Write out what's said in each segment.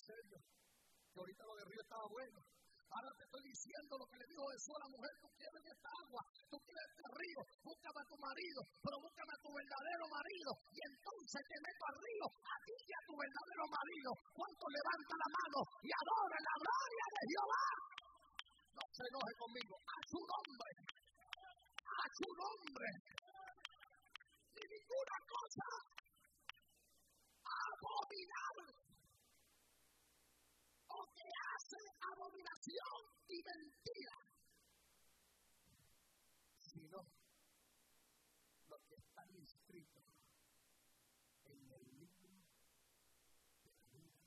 serio, que ahorita lo de Río estaba bueno. Ahora te estoy diciendo lo que le dijo Jesús a la mujer: tú quieres esta agua, tú quieres este río, búscame a tu marido, pero búscame a tu verdadero marido, y entonces te meto al río, a ti y a tu verdadero marido. ¿Cuánto levanta la mano y adora la gloria de Jehová? No se enoje conmigo, a su nombre, ni ninguna cosa abominable o que hace abominación y mentira, sino los que están inscritos en el libro de la vida.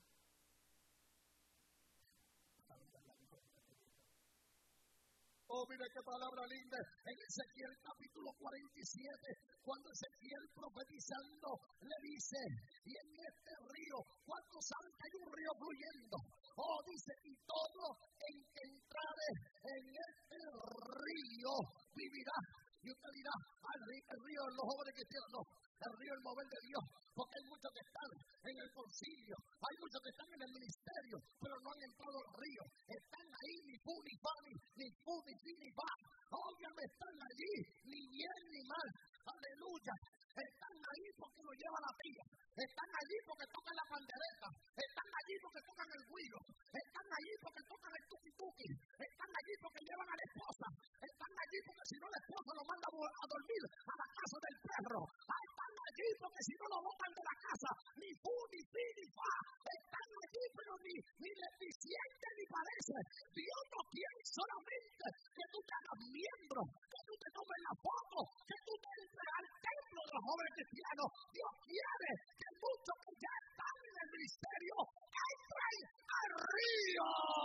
Oh, mire qué palabra linda. En Ezequiel capítulo 47, cuando Ezequiel profetizando le dice: y en este río, ¿cuántos saben que hay un río fluyendo? Oh, dice: y todo en que entrare en este río vivirá. Y usted dirá: el río de los jóvenes cristianos. No, el río del mover de Dios, porque hay muchos que están en el concilio, hay muchos que están en el ministerio, pero no han entrado al río. Están ahí ni fu ni fa, ni fu ni fi ni fa. Óigame, están allí ni bien ni mal. Aleluya. Están allí porque lo lleva la tía, están allí porque tocan la pandereta, están allí porque tocan el güiro, están allí porque tocan el tuki-tuki, están allí porque llevan a la esposa, están allí porque si no la esposa lo manda a dormir a la casa del perro, están allí porque si no lo botan de la casa, ni fu, ni fi, ni fa, están allí pero ni deficiente ni parece. Dios no quiere solamente que tú te hagas miembro, que tú te tomes la foto, que tú te entres al templo de los jóvenes cristianos. Dios quiere que muchos que ya están en el ministerio entren al río.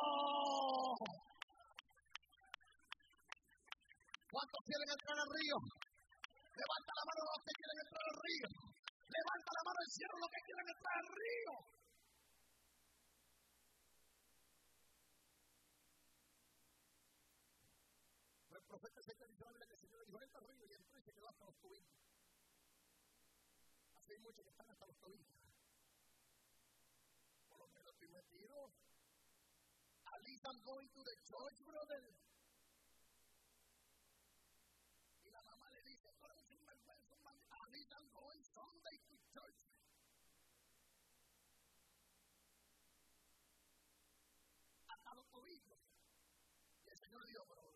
¿Cuántos quieren entrar al río? Levanta la mano los que quieren entrar al río. Levanta la mano al cielo los que quieren entrar al río. El profeta Ezequiel dijo: que el Señor dijo: entra al río, y entró y se quedó hasta los tobillos. Así hay muchos que están hasta los tobillos. Por lo menos estoy metido. At least I'm going to the church, brother. Y la mamá le dice: at least I'm going Sunday to church. Hasta los tobillos. Y el Señor dijo: pero